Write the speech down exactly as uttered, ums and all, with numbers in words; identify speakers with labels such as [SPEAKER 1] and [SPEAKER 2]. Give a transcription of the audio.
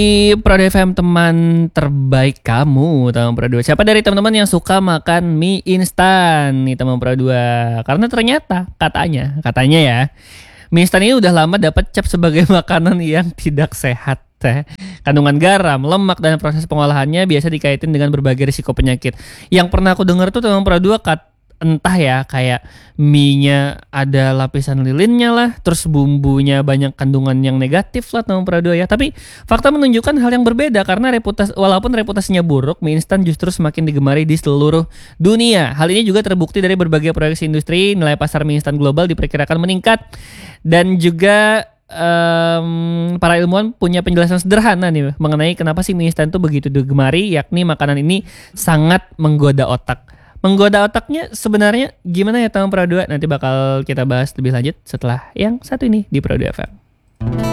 [SPEAKER 1] Di Prado F M, teman terbaik kamu, teman Pro dua. Siapa dari teman-teman yang suka makan mie instan nih teman Pro dua? Karena ternyata katanya, katanya ya, mie instan ini udah lama dapat cap sebagai makanan yang tidak sehat. Teh. Kandungan garam, lemak, dan proses pengolahannya biasa dikaitin dengan berbagai risiko penyakit. Yang pernah aku dengar tuh teman Pro dua kat entah ya, kayak mie-nya ada lapisan lilinnya lah, terus bumbunya banyak kandungan yang negatif lah teman Pro dua ya. Tapi fakta menunjukkan hal yang berbeda karena reputas walaupun reputasinya buruk, mie instan justru semakin digemari di seluruh dunia. Hal ini juga terbukti dari berbagai proyeksi industri. Nilai pasar mie instan global diperkirakan meningkat, dan juga Um, para ilmuwan punya penjelasan sederhana nih mengenai kenapa sih mie instan itu begitu digemari, yakni makanan ini sangat menggoda otak. Menggoda otaknya sebenarnya gimana ya teman Pro dua? Nanti bakal kita bahas lebih lanjut setelah yang satu ini di Pro dua F M.